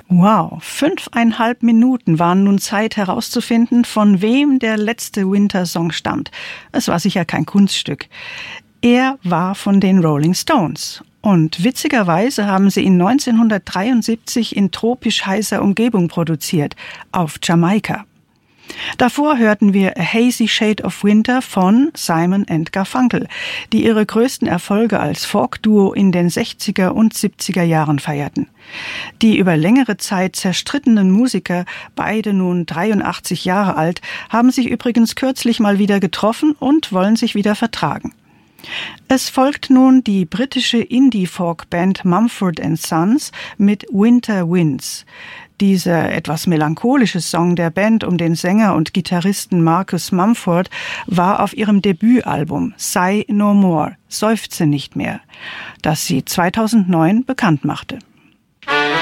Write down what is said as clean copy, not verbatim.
Wow, 5,5 Minuten waren nun Zeit herauszufinden, von wem der letzte Winter-Song stammt. Es war sicher kein Kunststück. Er war von den Rolling Stones. Und witzigerweise haben sie ihn 1973 in tropisch heißer Umgebung produziert, auf Jamaika. Davor hörten wir A Hazy Shade of Winter von Simon & Garfunkel, die ihre größten Erfolge als Folk-Duo in den 60er und 70er Jahren feierten. Die über längere Zeit zerstrittenen Musiker, beide nun 83 Jahre alt, haben sich übrigens kürzlich mal wieder getroffen und wollen sich wieder vertragen. Es folgt nun die britische Indie-Folk-Band Mumford & Sons mit Winter Winds. Dieser etwas melancholische Song der Band um den Sänger und Gitarristen Marcus Mumford war auf ihrem Debütalbum Sigh No More, Seufze nicht mehr, das sie 2009 bekannt machte.